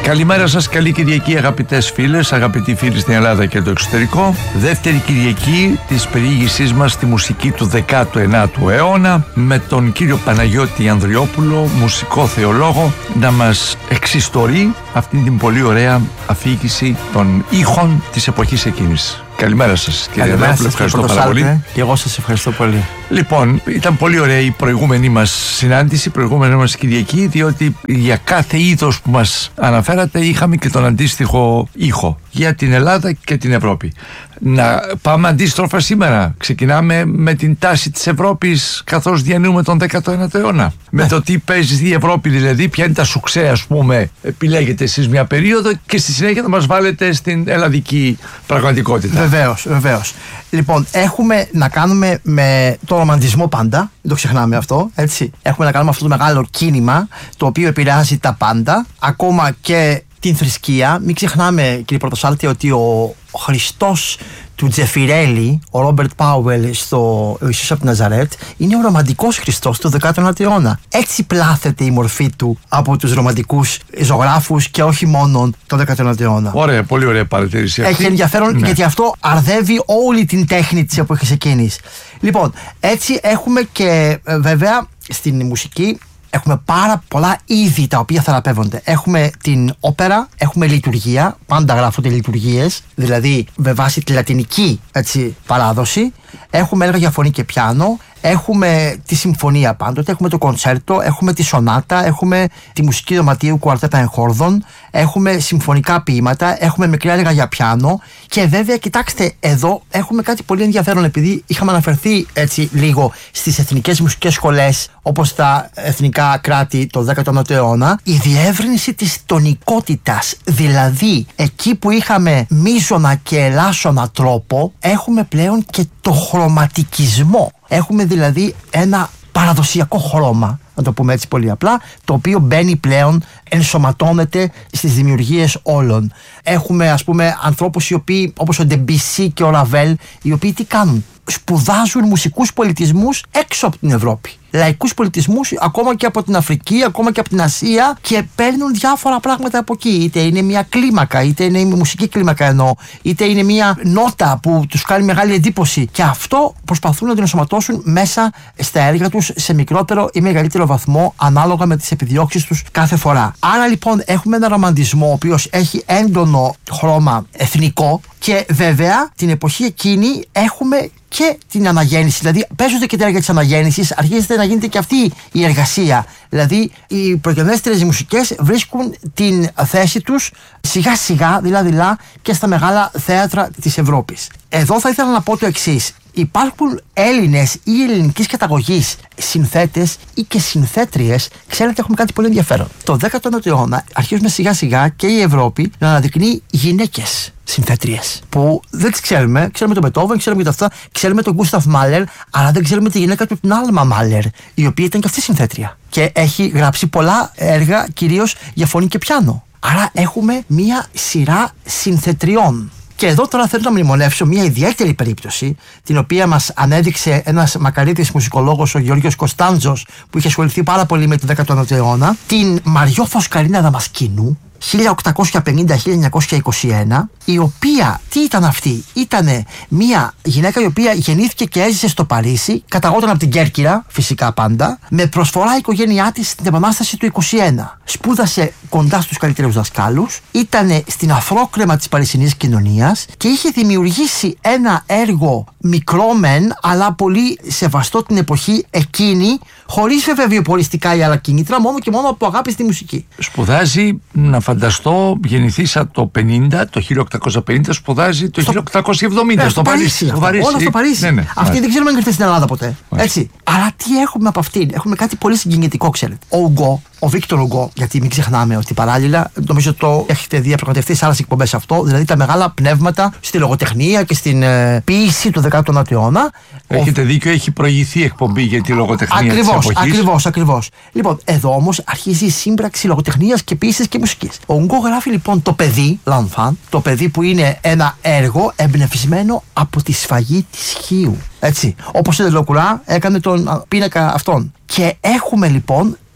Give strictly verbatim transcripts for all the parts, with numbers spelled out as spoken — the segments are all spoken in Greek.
Καλημέρα σας, καλή Κυριακή αγαπητές φίλες, αγαπητοί φίλοι στην Ελλάδα και το εξωτερικό. Δεύτερη Κυριακή της περιήγησής μας στη μουσική του δέκατου ενάτου αιώνα, με τον κύριο Παναγιώτη Ανδριόπουλο, μουσικό θεολόγο, να μας εξιστορεί αυτήν την πολύ ωραία αφήγηση των ήχων της εποχής εκείνης. Καλημέρα σας κύριε Ανδριόπουλο, ευχαριστώ πάρα πολύ. Και εγώ σας ευχαριστώ πολύ. Λοιπόν, ήταν πολύ ωραία η προηγούμενη μας συνάντηση, η προηγούμενη μας Κυριακή, διότι για κάθε είδος που μας αναφέρατε είχαμε και τον αντίστοιχο ήχο για την Ελλάδα και την Ευρώπη. Να πάμε αντίστροφα σήμερα. Ξεκινάμε με την τάση της Ευρώπης καθώς διανύουμε τον δέκατο ένατο αιώνα. Με το τι παίζει η Ευρώπη, δηλαδή, ποια είναι τα σουξέ, ας πούμε, επιλέγετε εσείς μια περίοδο και στη συνέχεια θα μας βάλετε στην ελλαδική πραγματικότητα. Βεβαίως, βεβαίως. Λοιπόν, έχουμε να κάνουμε με το ρομαντισμό πάντα, δεν το ξεχνάμε αυτό, έτσι. Έχουμε να κάνουμε αυτό το μεγάλο κίνημα, το οποίο επηρεάζει τα πάντα, ακόμα και την θρησκεία. Μην ξεχνάμε, κύριε Πρωτοσάλτη, ότι ο Χριστός του Τζεφιρέλη, ο Ρόμπερτ Πάουελ στο ο Ιησούς από τη Ναζαρέτ, είναι ο ρομαντικός Χριστός του δέκατου ένατου αιώνα. Έτσι πλάθεται η μορφή του από τους ρομαντικούς ζωγράφους και όχι μόνο τον δέκατο ένατο αιώνα. Ωραία, πολύ ωραία παρατήρηση αυτή. Έχει ενδιαφέρον, ναι, γιατί αυτό αρδεύει όλη την τέχνη της εποχής εκείνης. Λοιπόν, έτσι έχουμε και βέβαια στην μουσική. Έχουμε πάρα πολλά είδη τα οποία θεραπεύονται. Έχουμε την όπερα, έχουμε λειτουργία, πάντα γράφονται λειτουργίες, δηλαδή με βάση τη λατινική, έτσι, παράδοση. Έχουμε έργα για φωνή και πιάνο, έχουμε τη συμφωνία πάντοτε, έχουμε το κοντσέρτο, έχουμε τη σονάτα, έχουμε τη μουσική δωματίου κουαρτέτα εγχόρδων, έχουμε συμφωνικά ποίηματα, έχουμε μικρά έργα για πιάνο και βέβαια, κοιτάξτε, εδώ έχουμε κάτι πολύ ενδιαφέρον, επειδή είχαμε αναφερθεί έτσι λίγο στις εθνικές μουσικές σχολές όπως τα εθνικά κράτη το δέκατο ένατο αιώνα, η διεύρυνση της τονικότητας, δηλαδή εκεί που είχαμε μείζωνα και ελάσσονα τρόπο, έχουμε πλέον και το χρωματικισμό. Έχουμε δηλαδή ένα παραδοσιακό χρώμα, να το πούμε έτσι πολύ απλά, το οποίο μπαίνει πλέον, ενσωματώνεται στις δημιουργίες όλων. Έχουμε, ας πούμε, ανθρώπους οι οποίοι, όπως ο Ντεμπισί και ο Ραβέλ, οι οποίοι τι κάνουν? Σπουδάζουν μουσικούς πολιτισμούς έξω από την Ευρώπη. Λαϊκούς πολιτισμούς ακόμα και από την Αφρική, ακόμα και από την Ασία, και παίρνουν διάφορα πράγματα από εκεί. Είτε είναι μια κλίμακα, είτε είναι μια μουσική κλίμακα εννοώ, είτε είναι μια νότα που τους κάνει μεγάλη εντύπωση. Και αυτό προσπαθούν να την ενσωματώσουν μέσα στα έργα τους σε μικρότερο ή μεγαλύτερο βαθμό, ανάλογα με τις επιδιώξεις τους κάθε φορά. Άρα λοιπόν έχουμε ένα ρομαντισμό ο οποίος έχει έντονο χρώμα εθνικό, και βέβαια την εποχή εκείνη έχουμε και την αναγέννηση. Δηλαδή παίζονται και τα έργα της αναγέννησης, αρχίζεται να γίνεται και αυτή η εργασία. Δηλαδή οι προγενέστερες μουσικές βρίσκουν την θέση τους σιγά σιγά, δηλαδή και στα μεγάλα θέατρα της Ευρώπης. Εδώ θα ήθελα να πω το εξής. Υπάρχουν Έλληνες ή ελληνικής καταγωγής συνθέτες ή και συνθέτριες. Ξέρετε, έχουμε κάτι πολύ ενδιαφέρον. Το δέκατο ένατο αιώνα αρχίζουμε σιγά σιγά και η Ευρώπη να αναδεικνύει γυναίκες συνθέτριες που δεν τις ξέρουμε. Ξέρουμε τον Μπετόβεν, ξέρουμε και αυτά, ξέρουμε τον Γκούσταφ Μάλερ, αλλά δεν ξέρουμε τη γυναίκα του, την Άλμα Μάλερ, η οποία ήταν και αυτή συνθέτρια και έχει γράψει πολλά έργα, κυρίως για φωνή και πιάνο. Άρα έχουμε μία σειρά συνθετριών. Και εδώ τώρα θέλω να μνημονεύσω μια ιδιαίτερη περίπτωση, την οποία μας ανέδειξε ένας μακαρίτης μουσικολόγος, ο Γεώργιος Κωνσταντζος, που είχε ασχοληθεί πάρα πολύ με τον δέκατο ένατο αιώνα, την Μαριό Φωσκαρίνα Δαμασκίνου, χίλια οκτακόσια πενήντα με χίλια εννιακόσια είκοσι ένα, η οποία, τι ήταν αυτή? Ήτανε μια γυναίκα η οποία γεννήθηκε και έζησε στο Παρίσι, καταγόταν από την Κέρκυρα, φυσικά πάντα, με προσφορά η οικογένειά της στην Επανάσταση του είκοσι ένα. Σπούδασε κοντά στους καλύτερους δασκάλους, ήτανε στην αφρόκρεμα της παρισινής κοινωνίας και είχε δημιουργήσει ένα έργο μικρό μεν, αλλά πολύ σεβαστό την εποχή εκείνη, χωρίς βέβαια βιοπολιστικά ή άλλα κίνητρα, μόνο και μόνο από αγάπη στη μουσική. Σπουδάζει, να φανταστώ, γεννήθησα το πενήντα, το χίλια οκτακόσια πενήντα, σπουδάζει το στο... χίλια οκτακόσια εβδομήντα, ναι, στο, στο Παρίσι. Αυτό, Παρίσι. Όλα στο Παρίσι. Ναι, ναι. Αυτή δεν ξέρουμε αν έρθει στην Ελλάδα ποτέ. Έτσι. Αλλά τι έχουμε από αυτήν? Έχουμε κάτι πολύ συγκινητικό, ξέρετε. Ο Ουγκό, ο Βίκτορ Ουγκό, γιατί μην ξεχνάμε ότι παράλληλα, νομίζω το έχετε διαπραγματευτεί σε άλλες εκπομπές αυτό, δηλαδή τα μεγάλα πνεύματα στη λογοτεχνία και στην ε, ποίηση του δέκατου ένατου αιώνα. Έχετε ο... δίκιο, έχει προηγηθεί εκπομπή για τη λογοτεχνία της εποχής. Ακριβώς, ακριβώς. Λοιπόν, εδώ όμως αρχίζει η σύμπραξη λογοτεχνίας και ποίησης και μουσικής. Ο Ουγκό γράφει λοιπόν το παιδί, L'Enfant, το παιδί που είναι ένα έργο εμπνευσμένο από τη σφαγή της Χίου. Έτσι. Όπως η Ντελοκουρά έκανε τον πίνακα αυτόν. Και έχουμε λοιπόν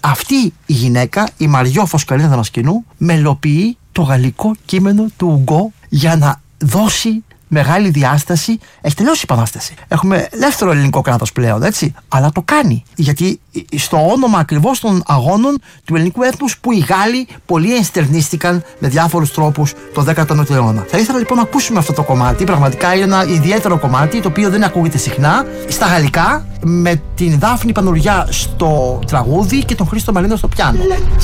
αυτή η γυναίκα, η Μαριό Φωσκαλίνα Δαμασκηνού, μελοποιεί το γαλλικό κείμενο του Ουγκό για να δώσει μεγάλη διάσταση. Έχει τελειώσει η Επανάσταση. Έχουμε ελεύθερο ελληνικό κράτος πλέον, έτσι. Αλλά το κάνει. Γιατί στο όνομα ακριβώς των αγώνων του ελληνικού έθνους που οι Γάλλοι πολύ ενστερνίστηκαν με διάφορους τρόπους το δέκατο αιώνα. Θα ήθελα λοιπόν να ακούσουμε αυτό το κομμάτι. Πραγματικά είναι ένα ιδιαίτερο κομμάτι, το οποίο δεν ακούγεται συχνά. Στα γαλλικά, με την Δάφνη Πανουριά στο τραγούδι και τον Χρήστο Μαλίνο στο πιάνο.